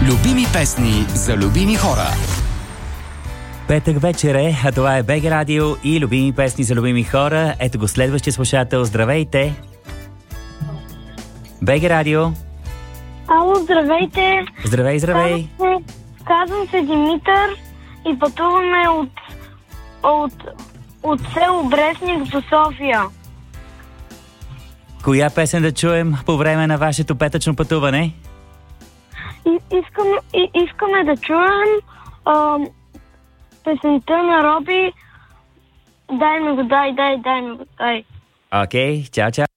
Любими песни за любими хора. Петък вечер е, а това е БГ Радио и любими песни за любими хора. Ето го следващия слушател. Здравейте! БГ Радио. Ало, здравейте! Здравей! Казвам се Димитър и пътуваме от село Брестник до София. Коя песен да чуем по време на вашето петъчно пътуване? Искаме да чуем песента на Роби "Дай ми го, дай ми го, дай". Окей, чао.